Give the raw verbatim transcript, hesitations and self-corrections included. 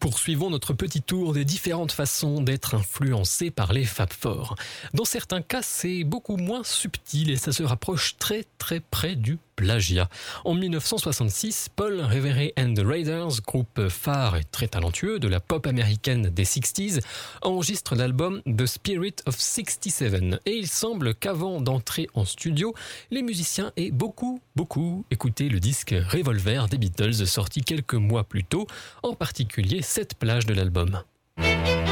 Poursuivons notre petit tour des différentes façons d'être influencé par les Fab Four. Dans certains cas, c'est beaucoup moins subtil et ça se rapproche très très près du plagiat. En dix-neuf cent soixante-six, Paul Revere and the Raiders, groupe phare et très talentueux de la pop américaine des sixties, enregistre l'album The Spirit of sixty-seven. Et il semble qu'avant d'entrer en studio, les musiciens aient beaucoup, beaucoup écouté le disque Revolver des Beatles sorti quelques mois plus tôt, en particulier cette plage de l'album.